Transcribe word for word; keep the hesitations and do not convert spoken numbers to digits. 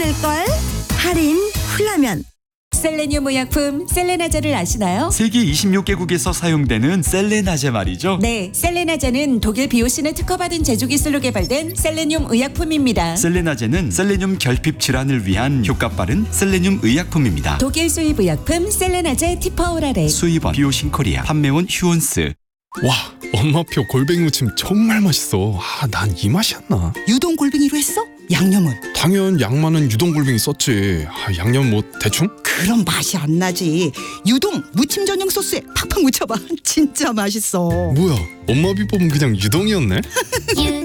만들걸? 할인 훌라면. 셀레늄 의약품 셀레나제를 아시나요? 세계 이십육 개국에서 사용되는 셀레나제 말이죠. 네, 셀레나제는 독일 비오신에 특허받은 제조 기술로 개발된 셀레늄 의약품입니다. 셀레나제는 셀레늄 결핍 질환을 위한 효과 빠른 셀레늄 의약품입니다. 독일 수입 의약품 셀레나제 티퍼오라레. 수입원 비오신 코리아, 판매원 휴온스. 와, 엄마표 골뱅이 무침 정말 맛있어. 아, 난 이 맛이었나? 유동 골뱅이로 했어? 양념은? 당연 양 많은 유동 골뱅이 썼지. 아, 양념 뭐 대충? 그럼 맛이 안 나지. 유동 무침 전용 소스에 팍팍 묻혀봐. 진짜 맛있어. 뭐야, 엄마 비법은 그냥 유동이었네?